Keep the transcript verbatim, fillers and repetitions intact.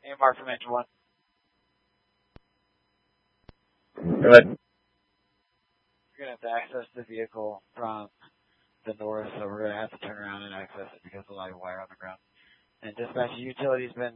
Hey, Mark from Engine One. Go ahead. We're going to have to access the vehicle from the north, so we're going to have to turn around and access it because of the live wire on the ground. And dispatch utility's been